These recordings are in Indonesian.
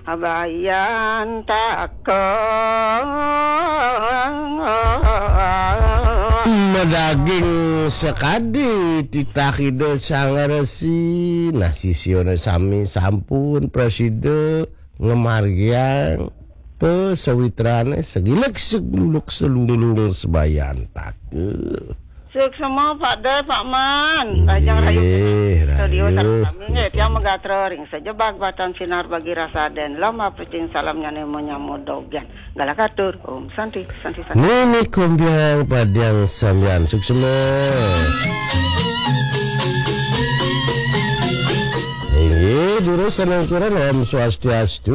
abayan takon Madaging sekadi titakido sangaresi nasi siona sami sampun preside ngemargian pesawitrane segilek segluluk selulung sebayan take. Suk semua Pak De, Pak Man. Rajang rayu studio kami yang megatro ring sejebak batan sinar bagi rasa den lama pecing salamnya nemonya modogan. Galakatur Om Santi. Nini kombiang padang samyan suk semua. Ini jurusan ukuran Om Swastiastu.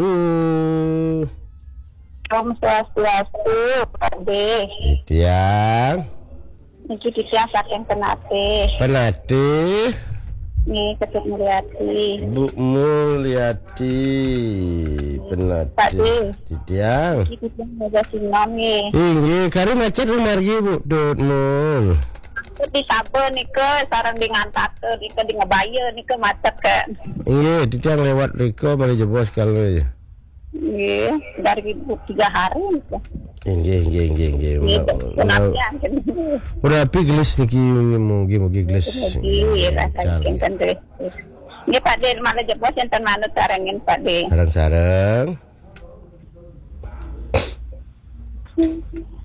Om Swastiastu, Pak De. Tiang. Niki disiang saking Penate. Nih Ketut Mulyati. Bu Mulyati Penate. Pak De. Tiang. Niki disiang Mega Sinom nih. Inggih, kari macet margi Bu Dut Mul. Di Sabe nih ke sarang di ngantate, nih ke di ngebaye nih ke macet kan. Inggih, tiang lewat Riko mari jebos kalau ya. Iya, dari 3 hari nih. Inggih. Kenapa? Udah piglis niki mugi gles. Iya, kan deh. Ini Pak De malah jebos enten manut sarengin Pak De. Sareng-sareng.